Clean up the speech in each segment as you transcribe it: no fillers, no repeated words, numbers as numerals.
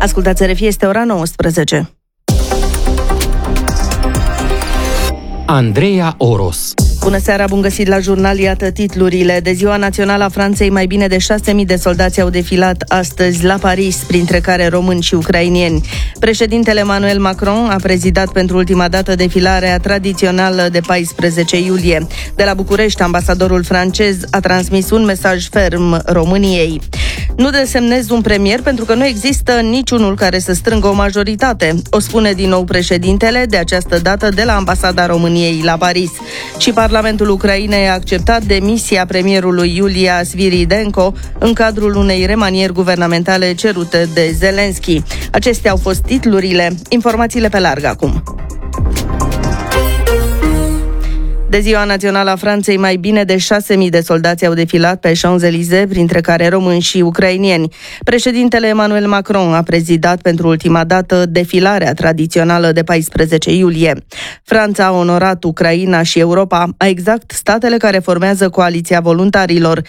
Ascultați RFI, este ora 19. Andreea Oros. Bună seara, bun găsit la jurnal, iată titlurile. De Ziua Națională a Franței, mai bine de 6.000 de soldați au defilat astăzi la Paris, printre care români și ucrainieni. Președintele Emmanuel Macron a prezidat pentru ultima dată defilarea tradițională de 14 iulie. De la București, ambasadorul francez a transmis un mesaj ferm României. Nu desemnez un premier pentru că nu există niciunul care să strângă o majoritate, o spune din nou președintele, de această dată de la Ambasada României la Paris. Și Parlamentul Ucrainei a acceptat demisia premierului Iulia Sviridenko în cadrul unei remanieri guvernamentale cerute de Zelensky. Acestea au fost titlurile. Informațiile pe larg acum. De Ziua Națională a Franței, mai bine de 6.000 de soldați au defilat pe Champs-Élysées, printre care români și ucrainieni. Președintele Emmanuel Macron a prezidat pentru ultima dată defilarea tradițională de 14 iulie. Franța a onorat Ucraina și Europa, exact statele care formează coaliția voluntarilor.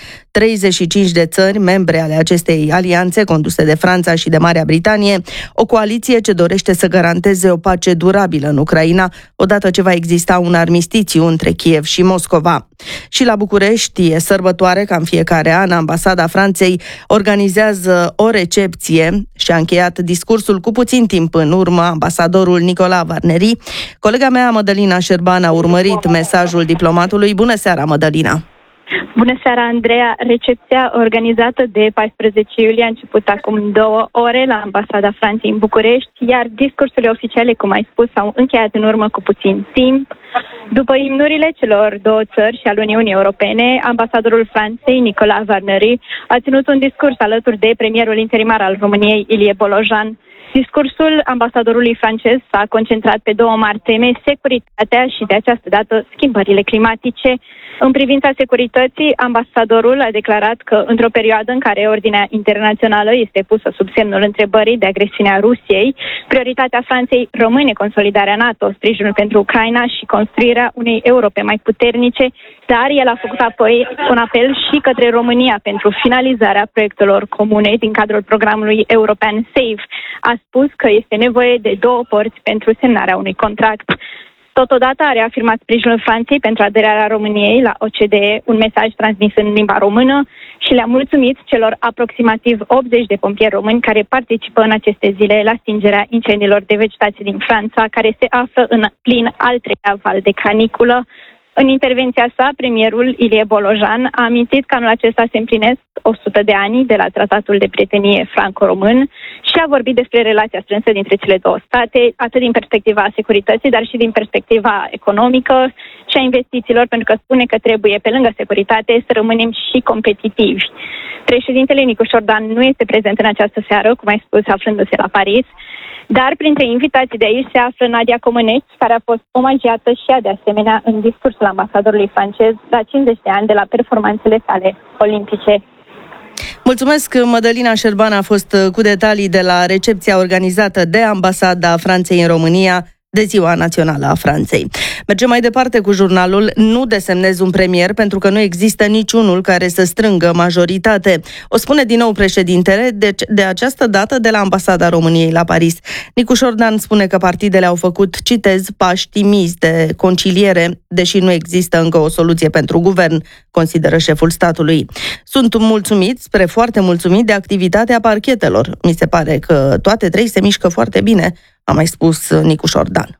35 de țări, membre ale acestei alianțe conduse de Franța și de Marea Britanie, o coaliție ce dorește să garanteze o pace durabilă în Ucraina, odată ce va exista un armistițiu între Kiev și Moscova. Și la București e sărbătoare, ca în fiecare an, Ambasada Franței organizează o recepție și a încheiat discursul cu puțin timp în urmă ambasadorul Nicolas Varneri. Colega mea, Mădălina Șerban, a urmărit mesajul diplomatului. Bună seara, Mădălina! Bună seara, Andreea! Recepția organizată de 14 iulie a început acum 2 ore la Ambasada Franței în București, iar discursurile oficiale, cum ai spus, s-au încheiat în urmă cu puțin timp. După imnurile celor 2 țări și al Uniunii Europene, ambasadorul Franței, Nicolas Varneri, a ținut un discurs alături de premierul interimar al României, Ilie Bolojan. Discursul ambasadorului francez s-a concentrat pe 2 mari teme: securitatea și, de această dată, schimbările climatice. În privința securității, ambasadorul a declarat că, într-o perioadă în care ordinea internațională este pusă sub semnul întrebării de agresiunea Rusiei, prioritatea Franței rămâne consolidarea NATO, sprijinul pentru Ucraina și construirea unei Europe mai puternice, dar el a făcut apoi un apel și către România pentru finalizarea proiectelor comune din cadrul programului european SAFE. A spus că este nevoie de 2 părți pentru semnarea unui contract. Totodată a reafirmat sprijinul Franței pentru aderarea României la OCDE, un mesaj transmis în limba română, și le-a mulțumit celor aproximativ 80 de pompieri români care participă în aceste zile la stingerea incendiilor de vegetație din Franța, care se află în plin al 3-lea val de caniculă. În intervenția sa, premierul Ilie Bolojan a amintit că anul acesta se împlinesc 100 de ani de la Tratatul de Prietenie franco-român și a vorbit despre relația strânsă dintre cele 2 state, atât din perspectiva securității, dar și din perspectiva economică și a investițiilor, pentru că spune că trebuie, pe lângă securitate, să rămânem și competitivi. Președintele Nicu Șordan nu este prezent în această seară, cum ai spus, aflându-se la Paris, dar printre invitații de aici se află Nadia Comăneci, care a fost omagiată și ea de asemenea în discursul ambasadorului francez la 50 de ani de la performanțele sale olimpice. Mulțumesc, Mădălina Șerban a fost cu detalii de la recepția organizată de Ambasada Franței în România de Ziua Națională a Franței. Mergem mai departe cu jurnalul. Nu desemnez un premier pentru că nu există niciunul care să strângă majoritate, o spune din nou președintele, de această dată de la Ambasada României la Paris. Nicu Șordan spune că partidele au făcut, citez, pași timizi de conciliere, deși nu există încă o soluție pentru guvern, consideră șeful statului. Sunt mulțumit, spre foarte mulțumit, de activitatea parchetelor. Mi se pare că toate 3 se mișcă foarte bine, a mai spus Nicu Șordan.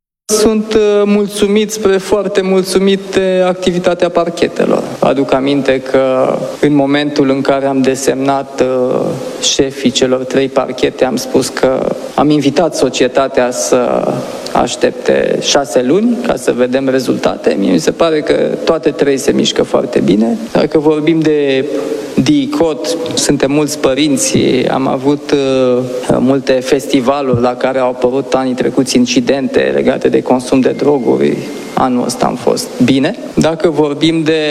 Sunt mulțumit, spre foarte mulțumit de activitatea parchetelor. Aduc aminte că în momentul în care am desemnat șefii celor 3 parchete, am spus că am invitat societatea să aștepte 6 luni ca să vedem rezultate. Mie mi se pare că toate 3 se mișcă foarte bine. Dacă vorbim de DICOT, suntem mulți părinți, am avut multe festivaluri la care au apărut anii trecuți incidente legate de consum de droguri. Anul ăsta am fost bine. Dacă vorbim de